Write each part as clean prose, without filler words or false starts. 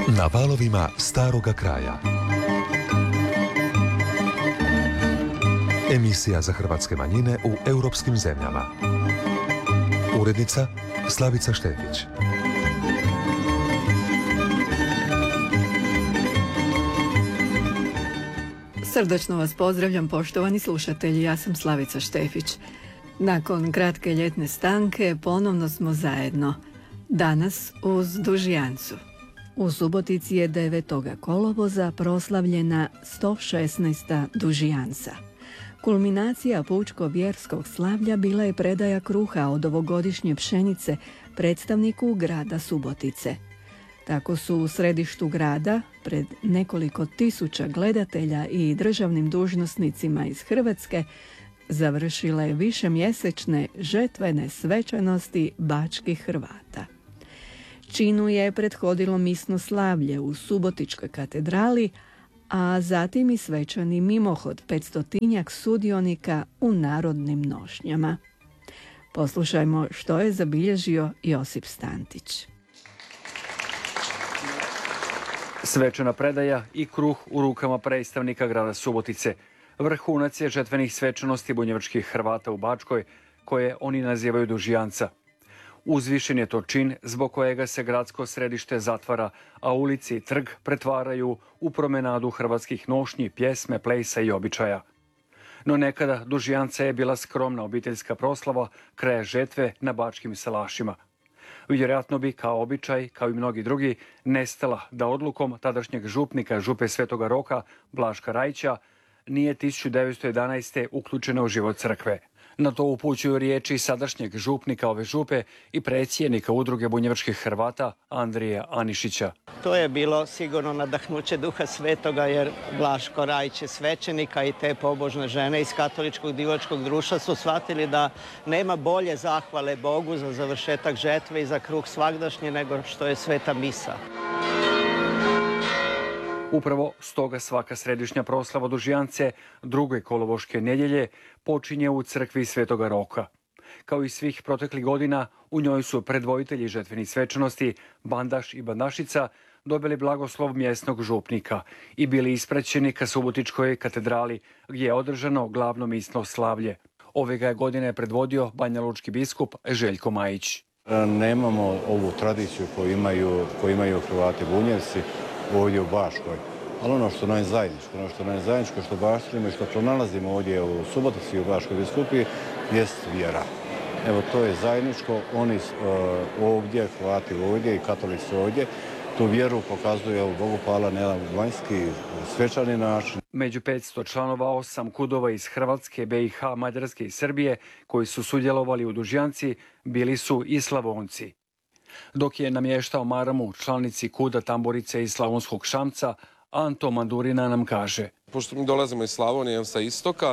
Na valovima staroga kraja. Emisija za hrvatske manjine u europskim zemljama. Urednica Slavica Štefić. Srdačno vas pozdravljam, poštovani slušatelji, ja sam Slavica Štefić. Nakon kratke ljetne stanke ponovno smo zajedno. Danas uz Dužjancu. U Subotici je 9. kolovoza proslavljena 116. Dužjanca. Kulminacija pučko-vjerskog slavlja bila je predaja kruha od ovogodišnje pšenice predstavniku grada Subotice. Tako su u središtu grada, pred nekoliko tisuća gledatelja i državnim dužnosnicima iz Hrvatske, završile višemjesečne žetvene svečanosti bačkih Hrvata. Činu je prethodilo misno slavlje u Subotičkoj katedrali, a zatim i svečani mimohod 500-tinjak sudionika u narodnim nošnjama. Poslušajmo što je zabilježio Josip Stantić. Svečana predaja i kruh u rukama predstavnika grada Subotice. Vrhunac je žetvenih svečanosti bunjevačkih Hrvata u Bačkoj, koje oni nazivaju Dužjanca. Uzvišen je to čin zbog kojega se gradsko središte zatvara, a ulici i trg pretvaraju u promenadu hrvatskih nošnji, pjesme, plesa i običaja. No nekada Dužjanca je bila skromna obiteljska proslava kraja žetve na bačkim salašima. Vjerojatno bi, kao običaj, kao i mnogi drugi, nestala da odlukom tadašnjeg župnika Župe Svetoga Roka, Blaška Rajića, nije 1911. uključena u život crkve. Na to upućuju riječi sadašnjeg župnika ove župe i predsjednika udruge bunjevačkih Hrvata Andrije Anišića. To je bilo sigurno nadahnuće Duha Svetoga, jer Blaško Rajić je svećenika i te pobožne žene iz katoličkog divačkog društva su shvatili da nema bolje zahvale Bogu za završetak žetve i za kruh svagdašnji nego što je sveta misa. Upravo stoga svaka središnja proslava Dužjance druge kolovoške nedjelje počinje u crkvi Svetoga Roka. Kao i svih proteklih godina, u njoj su predvoditelji žetvenih svečanosti, Bandaš i Bandašica, dobili blagoslov mjesnog župnika i bili ispraćeni ka Subotičkoj katedrali, gdje je održano glavno misno slavlje. Ove ga je godine predvodio banjalučki biskup Željko Majić. Nemamo ovu tradiciju koju imaju Hrvati Bunjevci ovdje u Baškoj. Ali ono što nam je zajedničko, što baštinimo i što pronalazimo ovdje u Subotici i u Baškoj biskupiji, jest vjera. Evo, to je zajedničko. Oni ovdje, Hrvati ovdje i katolici ovdje, tu vjeru pokazuju Bogu hvala na jedan vanjski svečani način. Među 500 članova 8 kudova iz Hrvatske, BiH, Mađarske i Srbije koji su sudjelovali u Dužjanci bili su i Slavonci. Dok je namještao maramu članici kuda Tamburice iz Slavonskog Šamca, Anto Mandurina nam kaže. Pošto mi dolazimo iz Slavonije, sa istoka,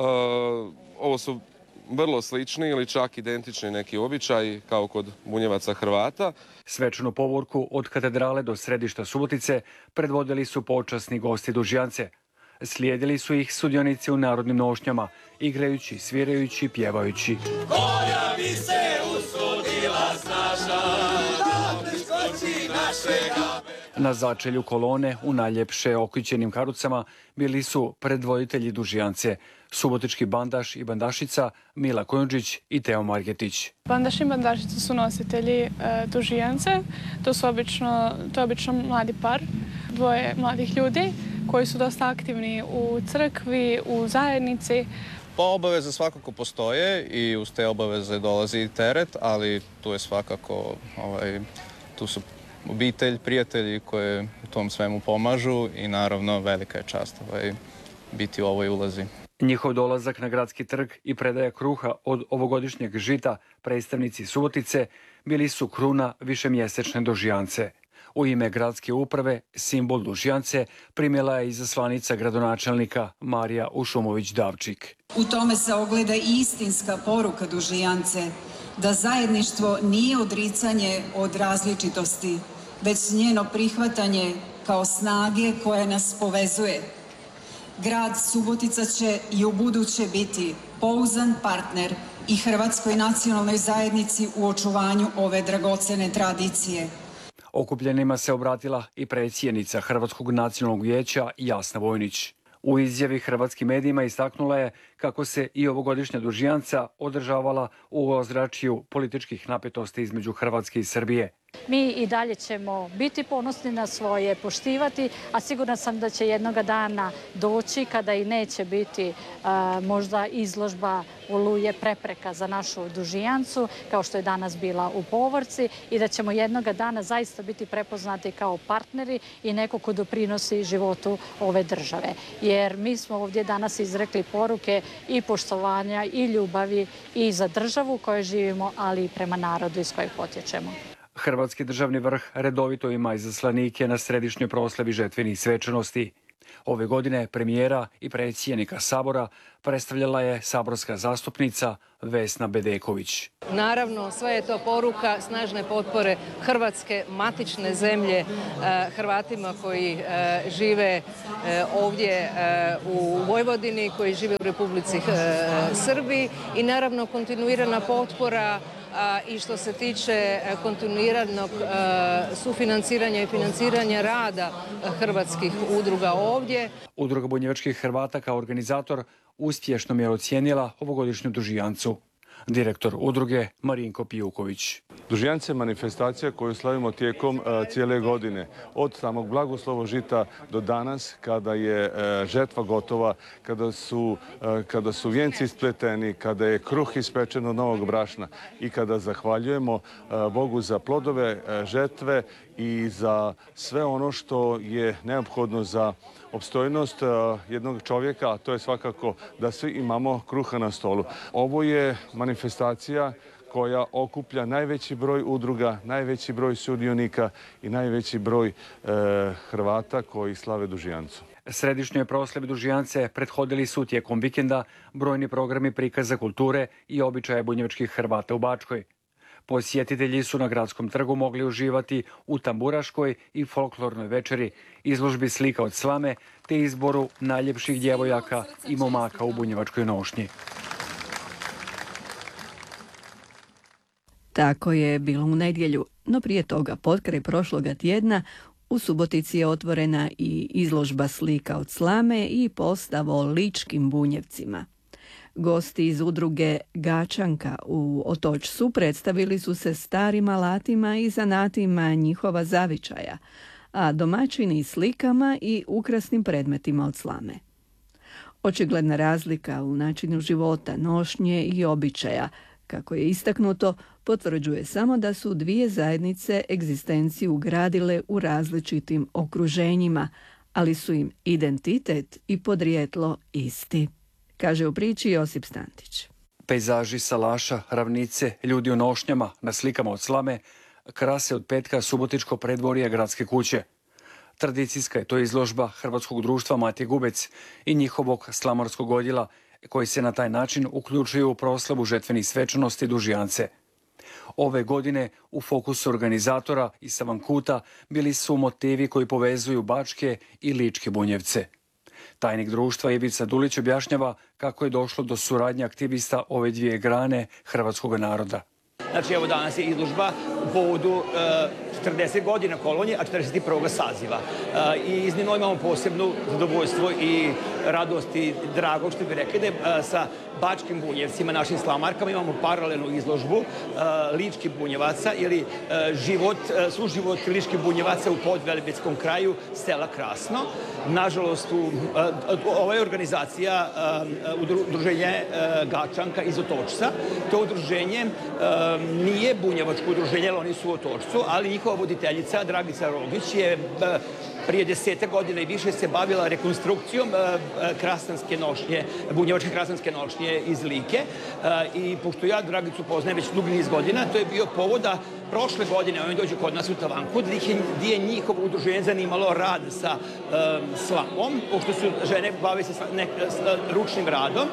ovo su vrlo slični ili čak identični neki običaji kao kod Bunjevaca Hrvata. Svečanu povorku od katedrale do središta Subotice predvodili su počasni gosti Dužjance. Slijedili su ih sudionici u narodnim nošnjama, igrajući, svirajući, pjevajući. Koja bi se usudila snaša, da preskoči našega. Na začelju kolone u najljepše okličenim karucama bili su predvoditelji Dužjance, subotički Bandaš i Bandašica, Mila Kojundžić i Teo Margetić. Bandaš i Bandašica su nositelji Dužjance. To je obično mladi par, dvoje mladih ljudi koji su dosta aktivni u crkvi, u zajednici. Pa obaveze svakako postoje i uz te obaveze dolazi teret, ali tu je svakako, tu su obitelj, prijatelji koji u tom svemu pomažu i naravno velika je čast biti u ovoj ulozi. Njihov dolazak na gradski trg i predaja kruha od ovogodišnjeg žita predstavnici Subotice bili su kruna višemjesečne Dužjance. U ime gradske uprave simbol Dužjance primjela je izaslanica gradonačelnika Marija Ušumović-Davčik. U tome se ogleda i istinska poruka Dužjance, da zajedništvo nije odricanje od različitosti, već njeno prihvatanje kao snage koja nas povezuje. Grad Subotica će i ubuduće biti pouzdan partner i Hrvatskoj nacionalnoj zajednici u očuvanju ove dragocjene tradicije. Okupljenima se obratila i predsjednica Hrvatskog nacionalnog vijeća Jasna Vojnić. U izjavi hrvatskim medijima istaknula je kako se i ovogodišnja dužijanca održavala u ozračju političkih napetosti između Hrvatske i Srbije. Mi i dalje ćemo biti ponosni na svoje, poštivati, a sigurna sam da će jednoga dana doći kada i neće biti možda izložba Oluje prepreka za našu dužijancu, kao što je danas bila u Povorci, i da ćemo jednoga dana zaista biti prepoznati kao partneri i neko ko doprinosi životu ove države. Jer mi smo ovdje danas izrekli poruke i poštovanja i ljubavi i za državu u kojoj živimo, ali i prema narodu iz kojeg potječemo. Hrvatski državni vrh redovito ima izaslanike na središnjoj proslavi žetvenih svečanosti. Ove godine premijera i predsjednika Sabora predstavljala je saborska zastupnica Vesna Bedeković. Naravno, sve je to poruka snažne potpore Hrvatske, matične zemlje, Hrvatima koji žive ovdje u Vojvodini, koji žive u Republici Srbiji, i naravno kontinuirana potpora i što se tiče kontinuiranog sufinanciranja i financiranja rada hrvatskih udruga ovdje. Udruga bunjevačkih Hrvata kao organizator uspješno je ocijenila ovogodišnju dužijancu. Direktor udruge Marinko Pijuković. Dužijanca je manifestacija koju slavimo tijekom cijele godine. Od samog blagoslovo žita do danas, kada je žetva gotova, kada su vijenci ispleteni, kada je kruh ispečen od novog brašna i kada zahvaljujemo Bogu za plodove žetve i za sve ono što je neophodno za opstojnost jednog čovjeka, a to je svakako da svi imamo kruha na stolu. Ovo je manifestacija koja okuplja najveći broj udruga, najveći broj sudionika i najveći broj Hrvata koji slave dužijancu. Središnjoj proslavi dužijance prethodili su tijekom vikenda brojni programi prikaza kulture i običaja bunjevačkih Hrvata u Bačkoj. Posjetitelji su na Gradskom trgu mogli uživati u tamburaškoj i folklornoj večeri, izložbi slika od slame te izboru najljepših djevojaka i momaka u bunjevačkoj nošnji. Tako je bilo u nedjelju, no prije toga, potkraj prošloga tjedna, u Subotici je otvorena i izložba slika od slame i postav o ličkim bunjevcima. Gosti iz udruge Gačanka u Otočcu predstavili su se starim alatima i zanatima njihova zavičaja, a domaćini slikama i ukrasnim predmetima od slame. Očigledna razlika u načinu života, nošnje i običaja, kako je istaknuto, potvrđuje samo da su dvije zajednice egzistenciju ugradile u različitim okruženjima, ali su im identitet i podrijetlo isti, kaže u priči Josip Stantić. Pejzaži salaša, ravnice, ljudi u nošnjama na slikama od slame krase od petka subotičko predvorje Gradske kuće. Tradicijska je to izložba Hrvatskog društva Matije Gubec i njihovog slamarskog odjela, koji se na taj način uključuju u proslavu žetvenih svečanosti dužijance. Ove godine u fokusu organizatora i Savankuta bili su motivi koji povezuju bačke i ličke bunjevce. Tajnik društva Ivica Dulić objašnjava kako je došlo do suradnje aktivista ove dvije grane hrvatskog naroda. Znači, evo danas je izložba u povodu 40 godina kolonije, a 41. saziva. I iznimno imamo posebno zadovoljstvo i radost i drago, što bi rekli, da sa bačkim bunjevcima, našim slamarkama, imamo paralelnu izložbu ličkih bunjevaca ili suživot ličkih bunjevaca u podvelebitskom kraju sela Krasno. Nažalost, ova je organizacija udruženje Gačanka iz Otočca. To udruženje nije bunjevačko udruženje, ali oni su u Otočcu, ali njihova voditeljica Dragica Rogić je prije 10 godina i više se bavila rekonstrukcijom krasanske nošnje, bunjevačke krasanske nošnje iz Like. I pošto ja Dragicu poznajem već dugi niz godina, to je bio povod da prošle godine oni dođu kod nas u Tavanku, gdje je njihovo udruženje zanimalo rad sa slamom, pošto su žene bave se ručnim radom.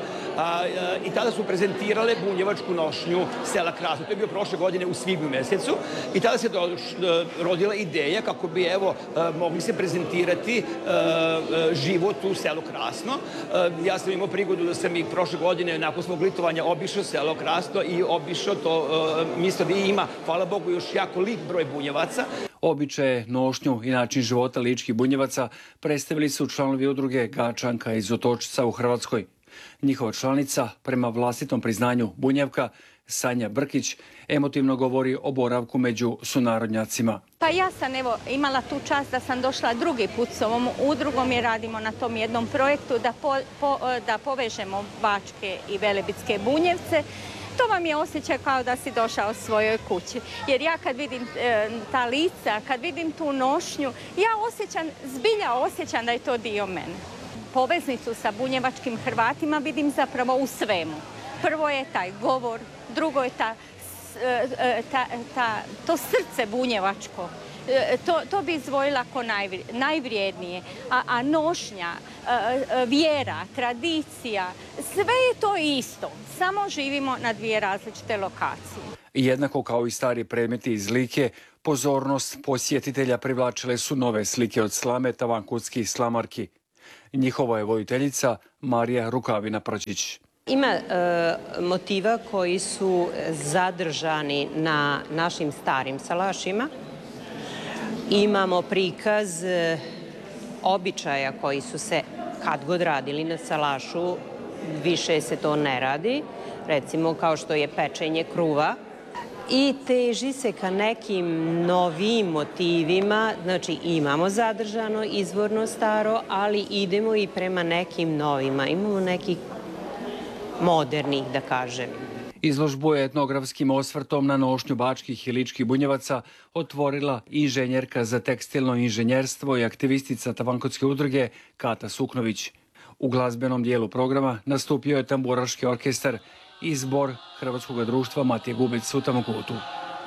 I tada su prezentirale bunjevačku nošnju sela Krasno. To je bio prošle godine u svibnju mjesecu i tada se rodila ideja kako bi mogli se prezentirati život u selu Krasno. Ja sam imao prigodu da sam i prošle godine nakon svog litovanja obišao selo Krasno i obišao to mjesto gdje ima, hvala Bogu, još jako lik broj bunjevaca. Običaje, nošnju i način života ličkih bunjevaca predstavili su članovi udruge Gačanka iz Otočca u Hrvatskoj. Njihova članica, prema vlastitom priznanju Bunjevka, Sanja Brkić, emotivno govori o boravku među sunarodnjacima. Pa ja sam imala tu čast da sam došla drugi put s ovom udrugom i radimo na tom jednom projektu da povežemo bačke i velebitske Bunjevce. To vam je osjećaj kao da si došao svojoj kući. Jer ja kad vidim ta lica, kad vidim tu nošnju, ja zbilja osjećam da je to dio mene. Poveznicu sa bunjevačkim Hrvatima vidim zapravo u svemu. Prvo je taj govor, drugo je to srce bunjevačko. To bi izdvojila kao najvrijednije. A nošnja, vjera, tradicija, sve je to isto. Samo živimo na dvije različite lokacije. Jednako kao i stari predmeti iz Like, pozornost posjetitelja privlačile su nove slike od slame tavankutskih slamarki. Njihova je voditeljica Marija Rukavina-Pračić. Ima motiva koji su zadržani na našim starim salašima. Imamo prikaz običaja koji su se kad god radili na salašu, više se to ne radi. Recimo kao što je pečenje kruva. I teži se ka nekim novim motivima, znači imamo zadržano izvorno staro, ali idemo i prema nekim novima. Imamo nekih modernih, da kažem. Izložbu je etnografskim osvrtom na nošnju bačkih i ličkih bunjevaca otvorila inženjerka za tekstilno inženjerstvo i aktivistica Tavankutske udruge Kata Suknović. U glazbenom dijelu programa nastupio je tamburaški orkestar i zbor Hrvatskog društva Matije Gubic u Tavankutu.